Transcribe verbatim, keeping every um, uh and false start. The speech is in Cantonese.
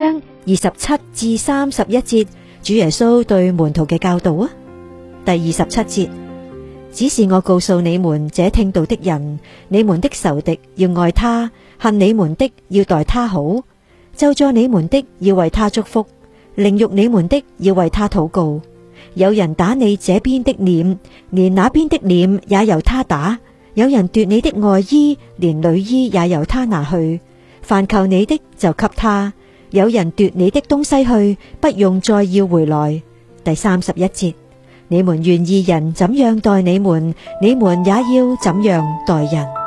章二十七至三十一節，主耶穌對門徒嘅教導啊。第二十七節，只是我告訴你們這聽道的人，你們的仇敵要愛他，恨你們的要待他好，咒詛你們的要為他祝福，凌辱你們的要為他禱告。有人打你這邊的臉，連那邊的臉也由他打；有人奪你的外衣，連裡衣也由他拿去。凡求你的就給他，有人奪你的東西去，不用再要回來。第三十一節，你們願意人怎樣待你們，你們也要怎樣待人。